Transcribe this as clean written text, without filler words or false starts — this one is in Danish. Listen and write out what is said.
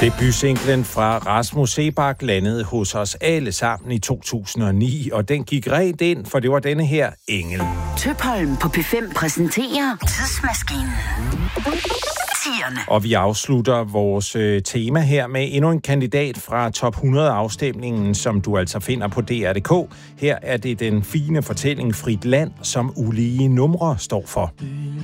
Debutsinglen fra Rasmus Seebach landede hos os alle sammen i 2009, og den gik rent ind, for det var denne her Engel. Tøpholm på P5 præsenterer Tidsmaskinen. Og vi afslutter vores tema her med endnu en kandidat fra Top 100-afstemningen, som du altså finder på DR.dk. Her er det den fine fortælling Frit Land, som ulige numre står for.